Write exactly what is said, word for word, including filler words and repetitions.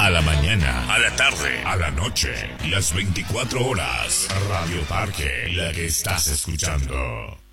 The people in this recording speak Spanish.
A la mañana, a la tarde, a la noche, las veinticuatro horas. Radio Parque, la que estás escuchando.